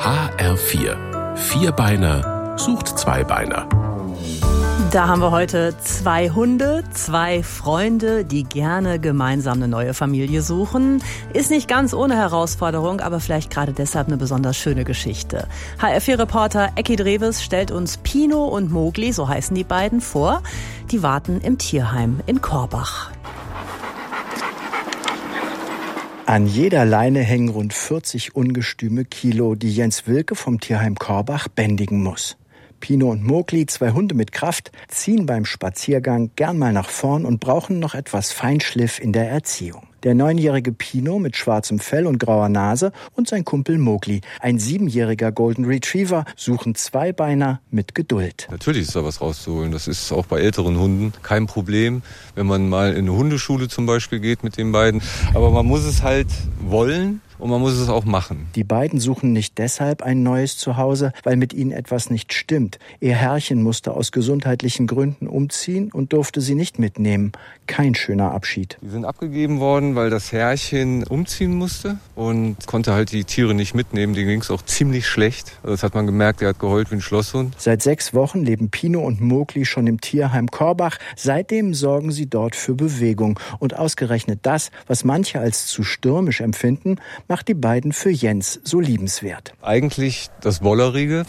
HR4. Vierbeiner sucht Zweibeiner. Da haben wir heute 2 Hunde, 2 Freunde, die gerne gemeinsam eine neue Familie suchen. Ist nicht ganz ohne Herausforderung, aber vielleicht gerade deshalb eine besonders schöne Geschichte. HR4-Reporter Ecki Dreves stellt uns Pino und Mogli, so heißen die beiden, vor. Die warten im Tierheim in Korbach. An jeder Leine hängen rund 40 ungestüme Kilo, die Jens Wilke vom Tierheim Korbach bändigen muss. Pino und Mogli, 2 Hunde mit Kraft, ziehen beim Spaziergang gern mal nach vorn und brauchen noch etwas Feinschliff in der Erziehung. Der 9-jährige Pino mit schwarzem Fell und grauer Nase und sein Kumpel Mogli, ein 7-jähriger Golden Retriever, suchen Zweibeiner mit Geduld. Natürlich ist da was rauszuholen. Das ist auch bei älteren Hunden kein Problem, wenn man mal in eine Hundeschule zum Beispiel geht mit den beiden. Aber man muss es halt wollen. Und man muss es auch machen. Die beiden suchen nicht deshalb ein neues Zuhause, weil mit ihnen etwas nicht stimmt. Ihr Herrchen musste aus gesundheitlichen Gründen umziehen und durfte sie nicht mitnehmen. Kein schöner Abschied. Die sind abgegeben worden, weil das Herrchen umziehen musste und konnte halt die Tiere nicht mitnehmen. Denen ging es auch ziemlich schlecht. Also das hat man gemerkt, der hat geheult wie ein Schlosshund. Seit 6 Wochen leben Pino und Mogli schon im Tierheim Korbach. Seitdem sorgen sie dort für Bewegung. Und ausgerechnet das, was manche als zu stürmisch empfinden, macht die beiden für Jens so liebenswert. Eigentlich das Bollerige,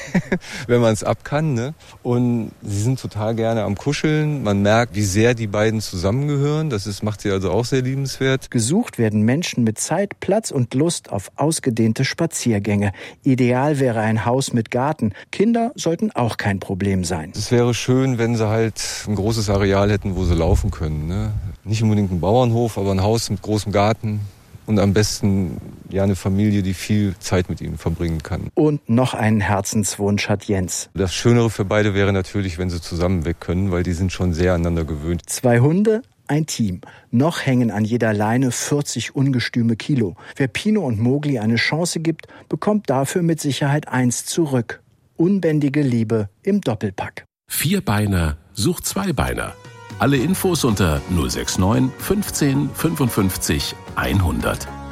wenn man es ab kann, ne? Und sie sind total gerne am Kuscheln. Man merkt, wie sehr die beiden zusammengehören. Macht sie also auch sehr liebenswert. Gesucht werden Menschen mit Zeit, Platz und Lust auf ausgedehnte Spaziergänge. Ideal wäre ein Haus mit Garten. Kinder sollten auch kein Problem sein. Es wäre schön, wenn sie halt ein großes Areal hätten, wo sie laufen können, ne? Nicht unbedingt ein Bauernhof, aber ein Haus mit großem Garten. Und am besten ja eine Familie, die viel Zeit mit ihnen verbringen kann. Und noch einen Herzenswunsch hat Jens. Das Schönere für beide wäre natürlich, wenn sie zusammen weg können, weil die sind schon sehr aneinander gewöhnt. 2 Hunde, ein Team. Noch hängen an jeder Leine 40 ungestüme Kilo. Wer Pino und Mogli eine Chance gibt, bekommt dafür mit Sicherheit 1 zurück. Unbändige Liebe im Doppelpack. Vierbeiner sucht Zweibeiner. Alle Infos unter 069 15 55 100.